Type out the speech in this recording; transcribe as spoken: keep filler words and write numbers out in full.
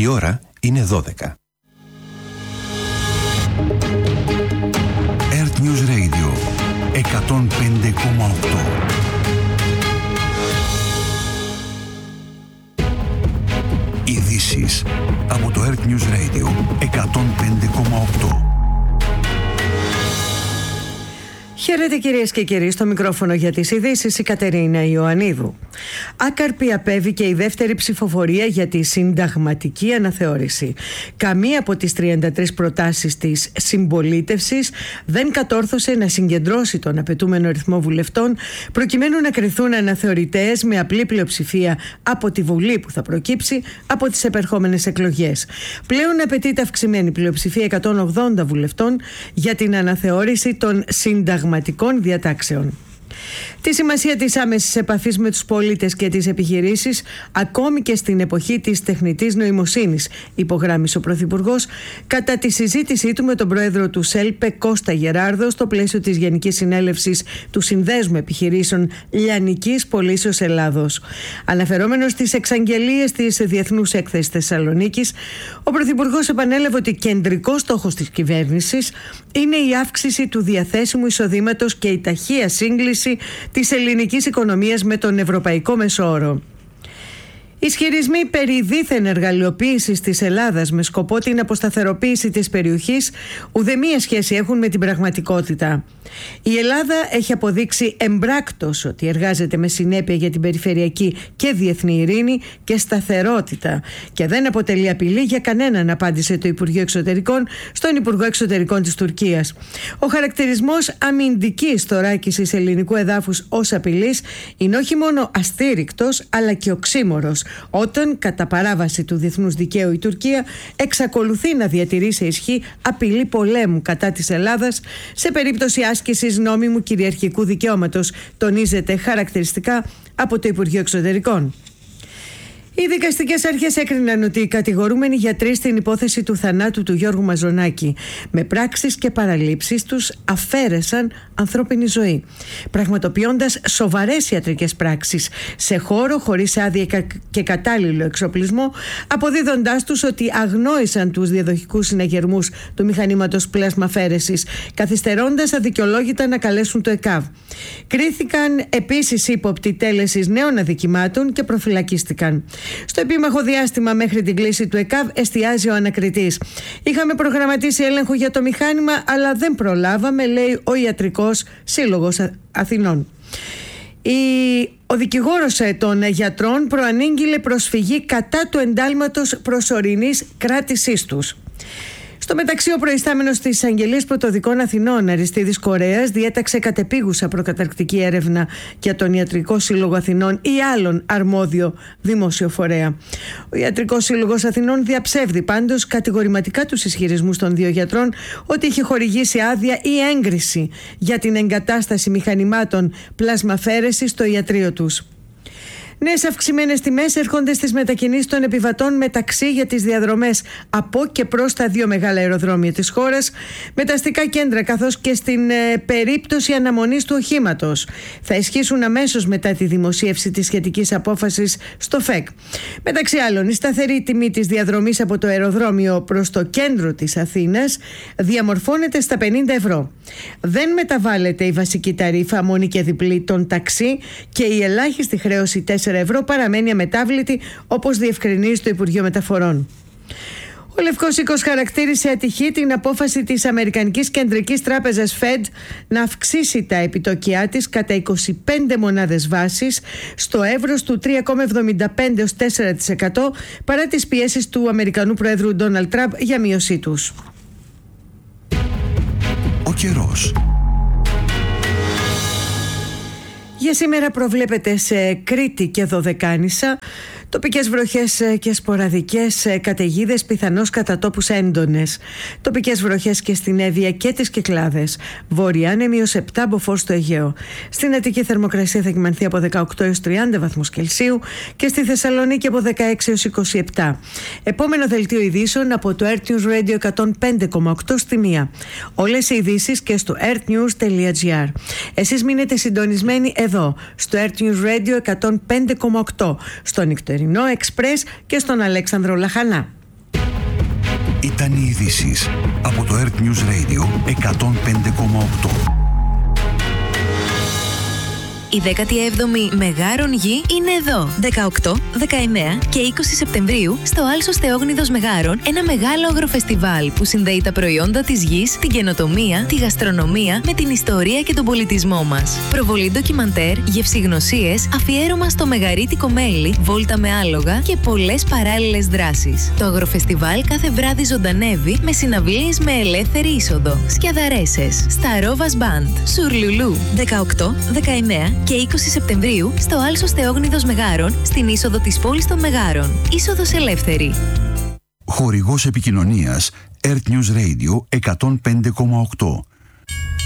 Η ώρα είναι δώδεκα. Earth News Radio εκατόν πέντε κόμμα οκτώ. Ειδήσεις από το Earth News Radio εκατόν πέντε κόμμα οκτώ. Χαίρετε κυρίες και κύριοι, στο μικρόφωνο για τις ειδήσεις η Κατερίνα Ιωαννίδου. Άκαρπη απέβηκε η δεύτερη ψηφοφορία για τη συνταγματική αναθεώρηση. Καμία από τις τριάντα τρεις προτάσεις της συμπολίτευσης δεν κατόρθωσε να συγκεντρώσει τον απαιτούμενο αριθμό βουλευτών προκειμένου να κριθούν αναθεωρητές με απλή πλειοψηφία από τη Βουλή που θα προκύψει από τις επερχόμενες εκλογές. Πλέον απαιτείται αυξημένη πλειοψηφία εκατόν ογδόντα βουλευτών για την αναθεώρηση των συνταγματικών διατάξεων. Τη σημασία της άμεσης επαφής με τους πολίτες και τις επιχειρήσεις, ακόμη και στην εποχή της τεχνητής νοημοσύνης, υπογράμμισε ο Πρωθυπουργός κατά τη συζήτησή του με τον πρόεδρο του ΣΕΛΠΕ Κώστα Γεράρδο στο πλαίσιο της Γενικής Συνέλευσης του Συνδέσμου Επιχειρήσεων Λιανικής Πωλήσεως Ελλάδος. Αναφερόμενος στις εξαγγελίες της Διεθνούς Έκθεσης Θεσσαλονίκης, ο Πρωθυπουργός επανέλαβε ότι κεντρικός στόχος της κυβέρνησης είναι η αύξηση του διαθέσιμου εισοδήματος και η ταχεία σύγκληση της ελληνικής οικονομίας με τον ευρωπαϊκό μεσόωρο. Ισχυρισμοί περί δίθεν εργαλειοποίησης της Ελλάδας με σκοπό την αποσταθεροποίηση της περιοχής ουδέμια σχέση έχουν με την πραγματικότητα. Η Ελλάδα έχει αποδείξει εμπράκτος ότι εργάζεται με συνέπεια για την περιφερειακή και διεθνή ειρήνη και σταθερότητα και δεν αποτελεί απειλή για κανέναν, απάντησε το Υπουργείο Εξωτερικών στον Υπουργό Εξωτερικών της Τουρκίας. Ο χαρακτηρισμός αμυντικής θωράκισης ελληνικού εδάφους ως απειλής είναι όχι μόνο αστήρικτος αλλά και οξύμορος, όταν κατά παράβαση του διεθνούς δικαίου η Τουρκία εξακολουθεί να διατηρεί σε ισχύ απειλή πολέμου κατά της Ελλάδας σε περίπτωση άσκησης νόμιμου κυριαρχικού δικαιώματος, τονίζεται χαρακτηριστικά από το Υπουργείο Εξωτερικών. Οι δικαστικές αρχές έκριναν ότι οι κατηγορούμενοι γιατροί στην υπόθεση του θανάτου του Γιώργου Μαζονάκη με πράξεις και παραλήψεις τους αφαίρεσαν ανθρώπινη ζωή, πραγματοποιώντας σοβαρές ιατρικές πράξεις σε χώρο χωρίς άδεια και κατάλληλο εξοπλισμό, αποδίδοντάς τους ότι αγνόησαν τους διαδοχικούς συναγερμούς του μηχανήματος πλασμαφαίρεσης, καθυστερώντας αδικαιολόγητα να καλέσουν το ΕΚΑΒ. Κρίθηκαν επίσης ύποπτοι τέλεσης νέων αδικημάτων και προφυλακίστηκαν. Στο επίμαχο διάστημα μέχρι την κλίση του ΕΚΑΒ εστιάζει ο ανακριτής. Είχαμε προγραμματίσει έλεγχο για το μηχάνημα, αλλά δεν προλάβαμε, λέει ο Ιατρικός Σύλλογος Αθηνών. Η... Ο δικηγόρος των γιατρών προανήγγειλε προσφυγή κατά του εντάλματος προσωρινής κράτησής τους. Στο μεταξύ, ο προϊστάμενος της Εισαγγελίας Πρωτοδικών Αθηνών, Αριστίδης Κορέας, διέταξε κατεπίγουσα προκαταρκτική έρευνα για τον Ιατρικό Σύλλογο Αθηνών ή άλλον αρμόδιο δημόσιο φορέα. Ο Ιατρικός Σύλλογος Αθηνών διαψεύδει πάντως κατηγορηματικά τους ισχυρισμούς των δύο γιατρών ότι είχε χορηγήσει άδεια ή έγκριση για την εγκατάσταση μηχανημάτων πλασμαφαίρεσης στο ιατρείο τους. Νέες αυξημένες τιμές έρχονται στις μετακινήσεις των επιβατών με ταξί για τις διαδρομές από και προς τα δύο μεγάλα αεροδρόμια της χώρας, με τα αστικά κέντρα καθώς και στην ε, περίπτωση αναμονής του οχήματος. Θα ισχύσουν αμέσως μετά τη δημοσίευση της σχετικής απόφασης στο ΦΕΚ. Μεταξύ άλλων, η σταθερή τιμή της διαδρομής από το αεροδρόμιο προς το κέντρο της Αθήνας διαμορφώνεται στα πενήντα ευρώ. Δεν μεταβάλλεται η βασική ταρίφα μόνη και διπλή των ταξί και η ελάχιστη χρέωση τέσσερα ευρώ παραμένει αμετάβλητη, όπως διευκρινίζει το Υπουργείο Μεταφορών. Ο Λευκός Οίκος χαρακτήρισε ατυχή την απόφαση της Αμερικανικής Κεντρικής Τράπεζας Fed να αυξήσει τα επιτόκια της κατά είκοσι πέντε μονάδες βάσης στο εύρος του τρία κόμμα εβδομήντα πέντε έως τέσσερα τοις εκατό παρά τις πιέσεις του Αμερικανού Προέδρου Ντόναλντ Τραμπ για μείωσή τους. Ο καιρός. Για σήμερα προβλέπεται σε Κρήτη και Δωδεκάνησα τοπικές βροχές και σποραδικές καταιγίδες, πιθανώς κατά τόπους έντονες. Τοπικές βροχές και στην Εύβοια και τις Κυκλάδες. Βόρεια άνεμη έως επτά μποφόρ στο Αιγαίο. Στην Αττική θερμοκρασία θα κυμανθεί από δεκαοκτώ έως τριάντα βαθμούς Κελσίου και στη Θεσσαλονίκη από δεκαέξι έως είκοσι επτά. Επόμενο δελτίο ειδήσεων από το Earth News Radio εκατόν πέντε κόμμα οκτώ στη μία. Όλες οι ειδήσεις και στο earthnews τελεία gr. Εσείς μείνετε συντονισμένοι εδώ, στο Earth News Radio εκατόν πέντε κόμμα οκτώ, στο νυχτερινό Express και στον Αλέξανδρο Λαχανά. Ήταν οι ειδήσεις από το Earth News Radio εκατόν πέντε κόμμα οκτώ. Η δέκατη έβδομη Μεγάρων Γη είναι εδώ. δεκαοκτώ, δεκαεννέα και είκοσι Σεπτεμβρίου στο Άλσος Θεόγνιδος Μεγάρων, ένα μεγάλο αγροφεστιβάλ που συνδέει τα προϊόντα της γης, την καινοτομία, τη γαστρονομία με την ιστορία και τον πολιτισμό μας. Προβολή ντοκιμαντέρ, γευσηγνωσίες, αφιέρωμα στο μεγαρίτικο μέλι, βόλτα με άλογα και πολλές παράλληλες δράσεις. Το αγροφεστιβάλ κάθε βράδυ ζωντανεύει με συναυλίες με ελεύθερη είσοδο. Σκιαδαρέσες, Σταρόβας Μπαντ, Σουρλουλού, δεκαοκτώ, δεκαεννέα και είκοσι Σεπτεμβρίου στο Άλσος Θεόγνιδος Μεγάρων, στην είσοδο της πόλης των Μεγάρων. Είσοδος ελεύθερη. Χορηγός επικοινωνίας Earth News Radio εκατόν πέντε κόμμα οκτώ.